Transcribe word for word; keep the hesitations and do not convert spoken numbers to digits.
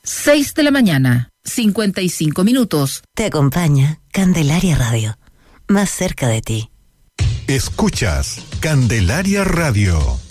seis de la mañana, cincuenta y cinco minutos. Te acompaña Candelaria Radio, más cerca de ti. Escuchas Candelaria Radio.